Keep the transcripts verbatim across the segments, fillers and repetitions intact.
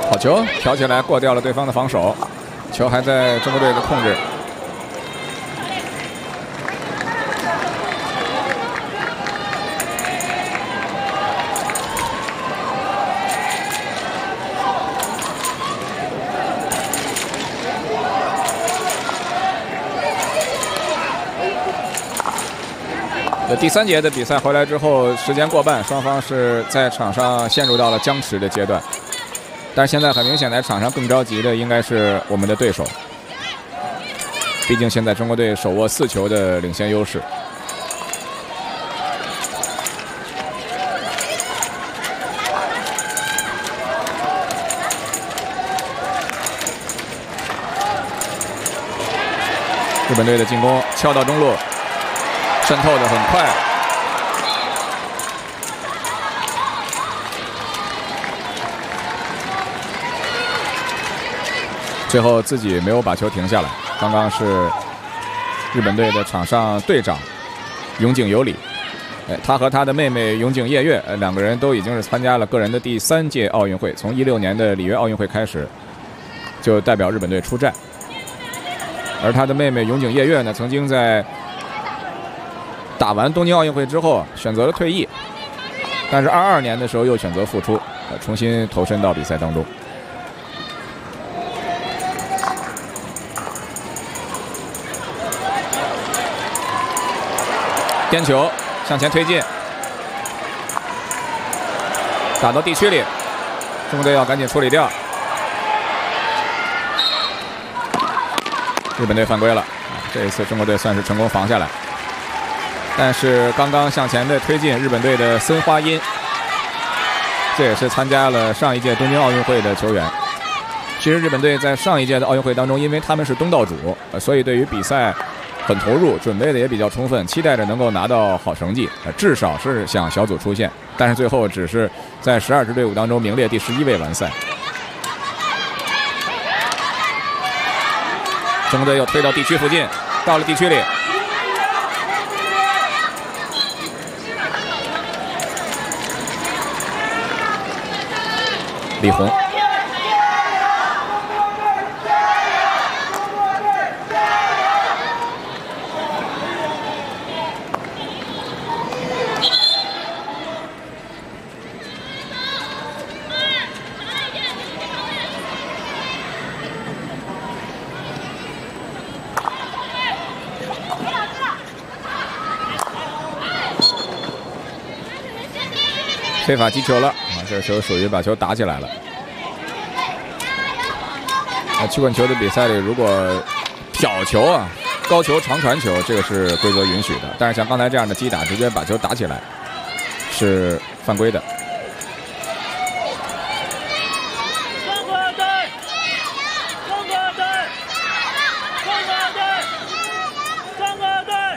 好球，挑起来过掉了对方的防守，球还在中国队的控制。 第三节的比赛回来之后，时间过半，双方是在场上陷入到了僵持的阶段。但是现在很明显，在场上更着急的应该是我们的对手。毕竟现在中国队手握四球的领先优势。日本队的进攻敲到中路。 渗透的很快，最后自己没有把球停下来。刚刚是日本队的场上队长永井有里，哎，他和他的妹妹永井叶月，呃，两个人都已经是参加了个人的第三届奥运会，从一六年的里约奥运会开始，就代表日本队出战。而他的妹妹永井叶月呢，曾经在 打完东京奥运会之后，选择了退役，但是二二年的时候又选择复出，重新投身到比赛当中。颠球向前推进，打到地区里，中国队要赶紧处理掉。日本队犯规了，这一次中国队算是成功防下来。 但是刚刚向前的推进，日本队的森花音，这也是参加了上一届东京奥运会的球员。其实日本队在上一届的奥运会当中，因为他们是东道主，所以对于比赛很投入，准备的也比较充分，期待着能够拿到好成绩，至少是想小组出线。但是最后只是在十二支队伍当中名列第十一位完赛。中国队又推到地区附近，到了地区里。 李红，非法击球了啊！这个球属于把球打起来了。 曲棍球的比赛里，如果挑球啊、高球长传球，这个是规则允许的。但是像刚才这样的击打，直接把球打起来，是犯规的。 中国队，中国队，中国队，中国队！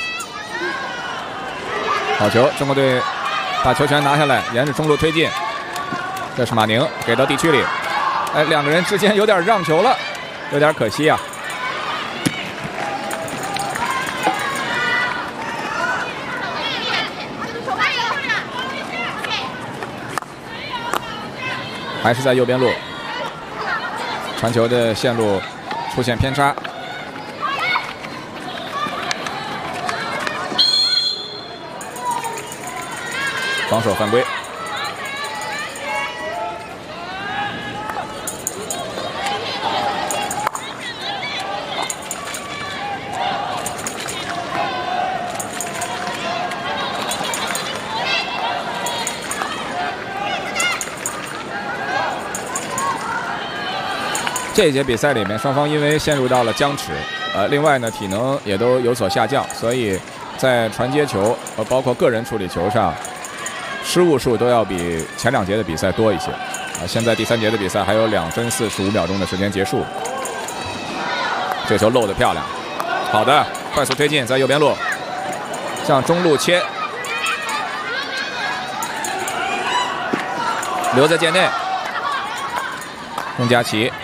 好球，中国队把球权拿下来，沿着中路推进。这是马宁给到地区里。 哎，两个人之间有点让球了，有点可惜啊。还是在右边路，传球的线路出现偏差，防守犯规。 这一节比赛里面，双方因为陷入到了僵持，呃，另外呢，体能也都有所下降，所以在传接球和包括个人处理球上，失误数都要比前两节的比赛多一些。啊，现在第三节的比赛还有两分四十五秒钟的时间结束。这球漏得漂亮，好的，快速推进，在右边路，向中路切，留在界内，钟佳琪。